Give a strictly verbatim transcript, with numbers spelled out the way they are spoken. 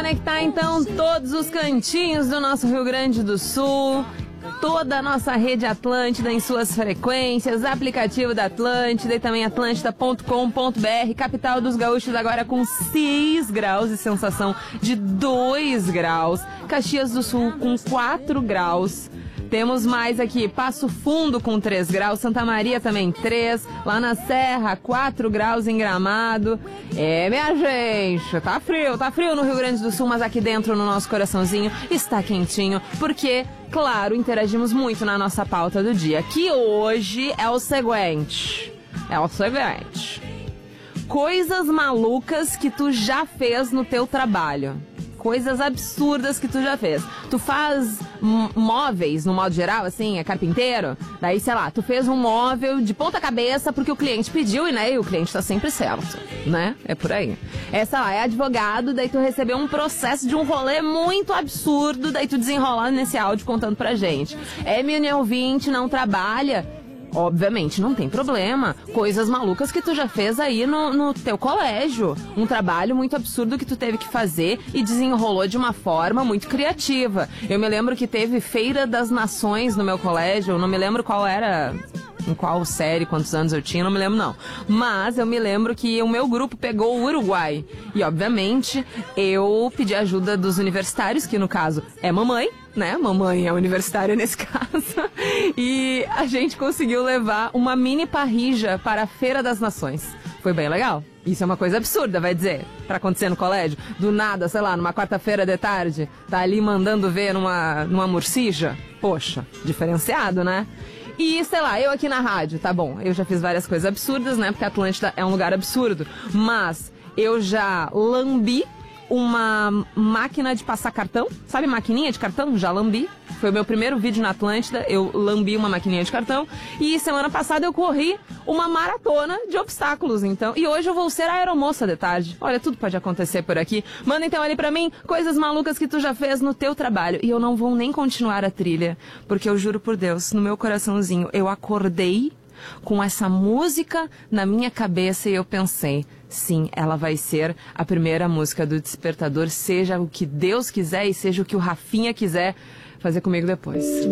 conectar então todos os cantinhos do nosso Rio Grande do Sul, toda a nossa rede Atlântida em suas frequências, aplicativo da Atlântida e também atlântida ponto com ponto br, capital dos gaúchos agora com seis graus e sensação de dois graus, Caxias do Sul com quatro graus. Temos mais aqui, Passo Fundo com três graus, Santa Maria também três, lá na Serra quatro graus em Gramado. É, minha gente, tá frio, tá frio no Rio Grande do Sul, mas aqui dentro no nosso coraçãozinho está quentinho, porque, claro, interagimos muito na nossa pauta do dia, que hoje é o seguinte, é o seguinte, coisas malucas que tu já fez no teu trabalho. Coisas absurdas que tu já fez. Tu faz móveis, no modo geral, assim, é carpinteiro? Daí, sei lá, tu fez um móvel de ponta cabeça porque o cliente pediu e, né, e o cliente tá sempre certo, né? É por aí. É, sei lá, é advogado, daí tu recebeu um processo de um rolê muito absurdo, daí tu desenrola nesse áudio contando pra gente. É mini ouvinte, não trabalha... Obviamente, não tem problema. Coisas malucas que tu já fez aí no, no teu colégio. Um trabalho muito absurdo que tu teve que fazer e desenrolou de uma forma muito criativa. Eu me lembro que teve Feira das Nações no meu colégio. Eu não me lembro qual era... em qual série, quantos anos eu tinha, não me lembro não. Mas eu me lembro que o meu grupo pegou o Uruguai. E, obviamente, eu pedi ajuda dos universitários, que no caso é mamãe, né? Mamãe é universitária nesse caso. E a gente conseguiu levar uma mini parrija para a Feira das Nações. Foi bem legal. Isso é uma coisa absurda, vai dizer, pra acontecer no colégio. Do nada, sei lá, numa quarta-feira de tarde, tá ali mandando ver numa, numa murcija. Poxa, diferenciado, né? E, sei lá, eu aqui na rádio, tá bom, eu já fiz várias coisas absurdas, né, porque a Atlântida é um lugar absurdo, mas eu já lambi uma máquina de passar cartão, sabe, maquininha de cartão? Já lambi. Foi o meu primeiro vídeo na Atlântida, eu lambi uma maquininha de cartão. E semana passada eu corri uma maratona de obstáculos, então. E hoje eu vou ser a aeromoça de tarde. Olha, tudo pode acontecer por aqui. Manda então ali pra mim coisas malucas que tu já fez no teu trabalho. E eu não vou nem continuar a trilha, porque eu juro por Deus, no meu coraçãozinho, eu acordei com essa música na minha cabeça e eu pensei, sim, ela vai ser a primeira música do Despertador, seja o que Deus quiser e seja o que o Rafinha quiser fazer comigo depois.